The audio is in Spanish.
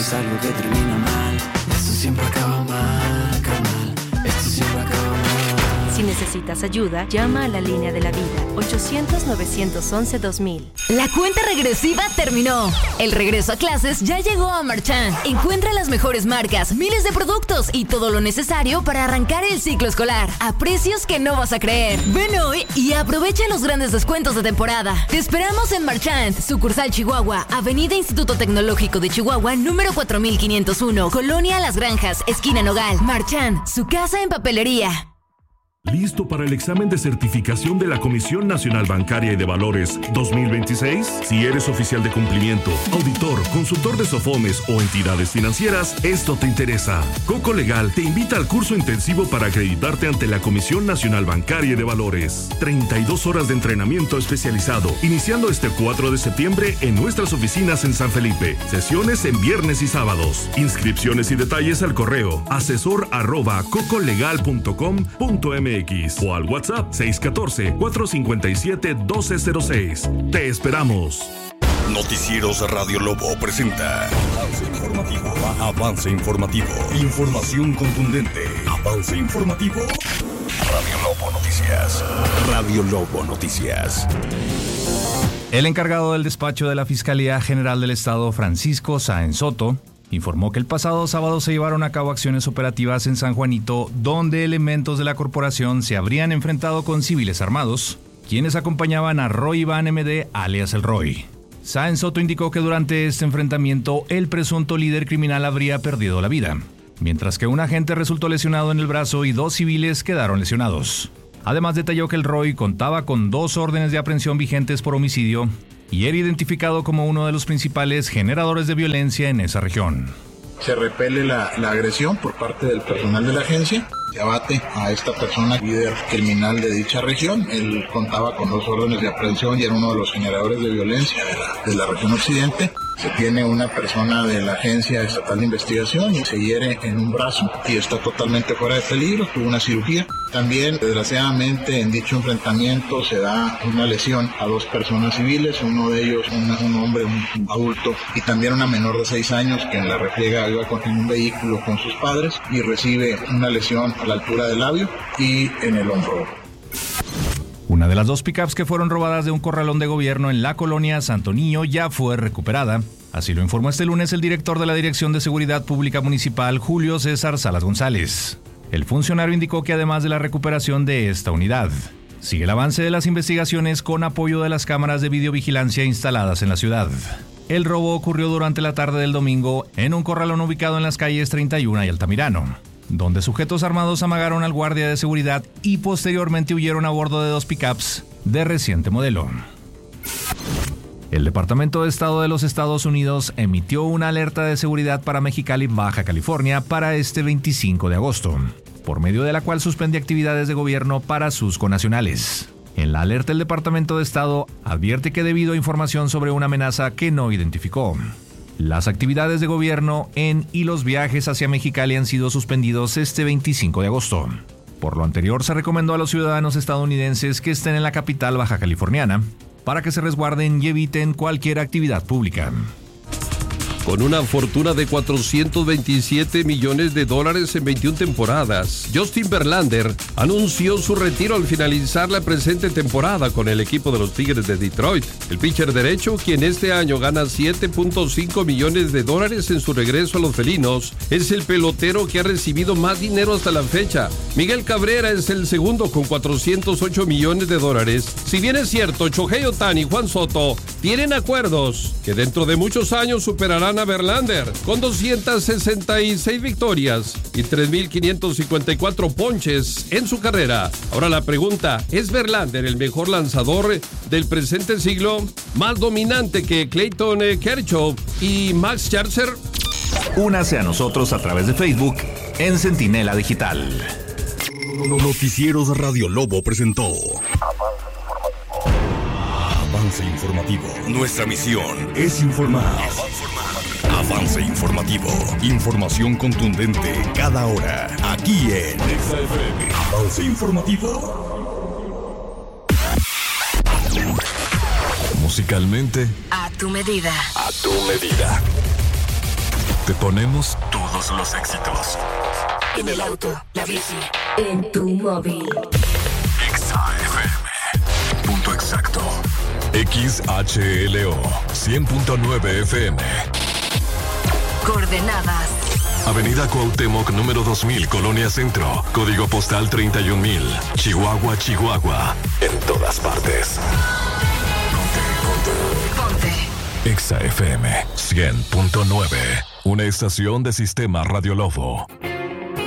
es algo que termina mal. Esto siempre acaba mal, carnal. Esto siempre acaba mal. Si necesitas ayuda, llama a la línea de la vida, 800-911-2000. La cuenta regresiva terminó. El regreso a clases ya llegó a Marchand. Encuentra las mejores marcas, miles de productos y todo lo necesario para arrancar el ciclo escolar a precios que no vas a creer. Ven hoy y aprovecha los grandes descuentos de temporada. Te esperamos en Marchand, sucursal Chihuahua, Avenida Instituto Tecnológico de Chihuahua, número 4501, Colonia Las Granjas, esquina Nogal. Marchand, su casa en papelería. ¿Listo para el examen de certificación de la Comisión Nacional Bancaria y de Valores 2026? Si eres oficial de cumplimiento, auditor, consultor de SOFOMES o entidades financieras, esto te interesa. Coco Legal te invita al curso intensivo para acreditarte ante la Comisión Nacional Bancaria y de Valores. 32 horas de entrenamiento especializado, iniciando este 4 de septiembre en nuestras oficinas en San Felipe. Sesiones en viernes y sábados. Inscripciones y detalles al correo asesor@cocolegal.com.mx o al WhatsApp 614-457-1206. Te esperamos. Noticieros Radio Lobo presenta Avance Informativo. Avance Informativo. Información contundente. Avance Informativo. Radio Lobo Noticias. Radio Lobo Noticias. El encargado del despacho de la Fiscalía General del Estado, Francisco Sáenz Soto, informó que el pasado sábado se llevaron a cabo acciones operativas en San Juanito, donde elementos de la corporación se habrían enfrentado con civiles armados, quienes acompañaban a Roy Iván MD, alias El Roy. Sáenz Soto indicó que durante este enfrentamiento el presunto líder criminal habría perdido la vida, mientras que un agente resultó lesionado en el brazo y 2 civiles quedaron lesionados. Además detalló que El Roy contaba con 2 órdenes de aprehensión vigentes por homicidio y era identificado como uno de los principales generadores de violencia en esa región. Se repele la agresión por parte del personal de la agencia, se abate a esta persona, líder criminal de dicha región. Él contaba con 2 órdenes de aprehensión y era uno de los generadores de violencia de la región occidente. Se tiene una persona de la Agencia Estatal de Investigación y se hiere en un brazo y está totalmente fuera de peligro, tuvo una cirugía. También, desgraciadamente, en dicho enfrentamiento se da una lesión a 2 personas civiles, uno de ellos un hombre, un adulto, y también una menor de 6 años que en la refriega iba en un vehículo con sus padres y recibe una lesión a la altura del labio y en el hombro. Una de las 2 pickups que fueron robadas de un corralón de gobierno en la colonia Santo Niño ya fue recuperada. Así lo informó este lunes el director de la Dirección de Seguridad Pública Municipal, Julio César Salas González. El funcionario indicó que además de la recuperación de esta unidad, sigue el avance de las investigaciones con apoyo de las cámaras de videovigilancia instaladas en la ciudad. El robo ocurrió durante la tarde del domingo en un corralón ubicado en las calles 31 y Altamirano, donde sujetos armados amagaron al guardia de seguridad y posteriormente huyeron a bordo de 2 pickups de reciente modelo. El Departamento de Estado de los Estados Unidos emitió una alerta de seguridad para Mexicali, Baja California, para este 25 de agosto, por medio de la cual suspende actividades de gobierno para sus connacionales. En la alerta, el Departamento de Estado advierte que debido a información sobre una amenaza que no identificó, las actividades de gobierno en y los viajes hacia Mexicali han sido suspendidos este 25 de agosto. Por lo anterior, se recomendó a los ciudadanos estadounidenses que estén en la capital baja californiana para que se resguarden y eviten cualquier actividad pública. Con una fortuna de $427 millones en 21 temporadas, Justin Verlander anunció su retiro al finalizar la presente temporada con el equipo de los Tigres de Detroit. El pitcher derecho, quien este año gana $7.5 millones en su regreso a los felinos, es el pelotero que ha recibido más dinero hasta la fecha. Miguel Cabrera es el segundo con $408 millones. Si bien es cierto, Shohei Ohtani y Juan Soto tienen acuerdos que dentro de muchos años superarán a Verlander con 266 victorias y 3.554 ponches en su carrera. Ahora la pregunta, ¿es Verlander el mejor lanzador del presente siglo? ¿Más dominante que Clayton Kershaw y Max Scherzer? Únase a nosotros a través de Facebook en Centinela Digital. Noticieros Radio Lobo presentó Avance Informativo. Nuestra misión es informar. Avance Informativo. Información contundente cada hora. Aquí en XFM. Avance Informativo. Musicalmente. A tu medida. A tu medida. Te ponemos todos los éxitos. En el auto, la bici, en tu móvil. Exa FM. Punto exacto. XHLO 100.9 FM. Coordenadas. Avenida Cuauhtémoc, número 2000, Colonia Centro. Código postal 31000. Chihuahua, Chihuahua. En todas partes. Ponte. Exa FM 100.9. Una estación de Sistema Radio Lobo.